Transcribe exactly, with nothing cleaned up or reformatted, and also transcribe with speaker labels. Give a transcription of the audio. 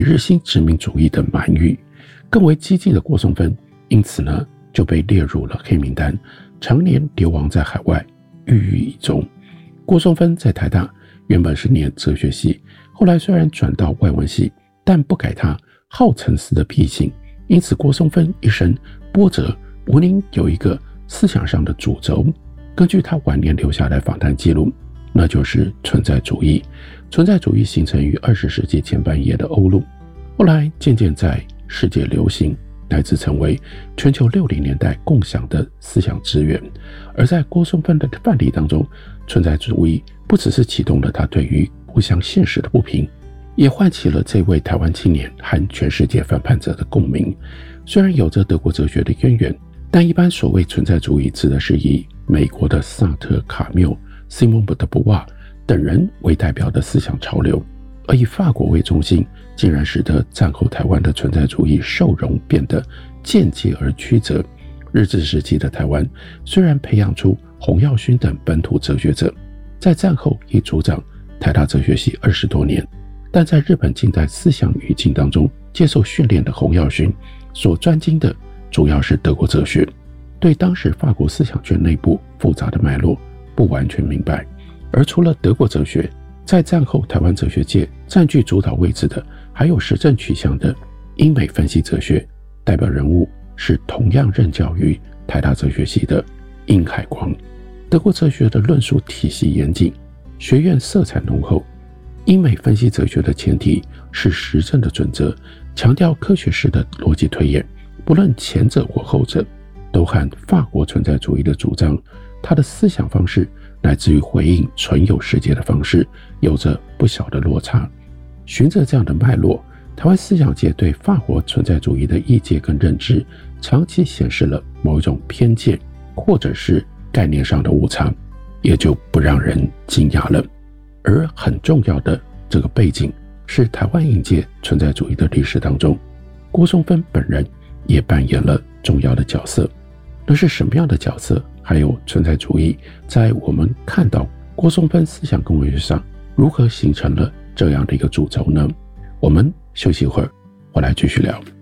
Speaker 1: 日新殖民主义的蛮语。更为激进的郭松芬因此呢就被列入了黑名单，常年流亡在海外，郁郁以终。郭松芬在台大原本是念哲学系，后来虽然转到外文系，但不改他好沉思的脾性。因此郭松芬一生波折，无宁有一个思想上的主轴，根据他晚年留下来访谈记录，那就是存在主义。存在主义形成于二十世纪前半叶的欧陆，后来渐渐在世界流行，乃至成为全球六零年代共享的思想资源。而在郭松芬的范例当中，存在主义不只是启动了他对于互相现实的不平，也唤起了这位台湾青年和全世界反叛者的共鸣。虽然有着德国哲学的渊源，但一般所谓存在主义指的是以美国的萨特、卡缪、西蒙·德布瓦等人为代表的思想潮流，而以法国为中心，竟然使得战后台湾的存在主义受容变得间接而曲折。日治时期的台湾虽然培养出洪耀勋等本土哲学者，在战后已主掌台大哲学系二十多年，但在日本近代思想语境当中接受训练的洪耀勋所专精的主要是德国哲学，对当时法国思想圈内部复杂的脉络不完全明白。而除了德国哲学，在战后台湾哲学界占据主导位置的还有实证取向的英美分析哲学，代表人物是同样任教于台大哲学系的殷海光。德国哲学的论述体系严谨，学院色彩浓厚。英美分析哲学的前提是实证的准则，强调科学式的逻辑推演，不论前者或后者，都和法国存在主义的主张，他的思想方式乃至于回应存有世界的方式有着不小的落差。循着这样的脉络，台湾思想界对法国存在主义的意见跟认知长期显示了某一种偏见，或者是概念上的误差，也就不让人惊讶了。而很重要的这个背景是台湾应届存在主义的历史当中，郭松芬本人也扮演了重要的角色。那是什么样的角色？还有存在主义在我们看到郭松芬思想跟文学上如何形成了这样的一个主轴呢？我们休息一会儿，回来继续聊。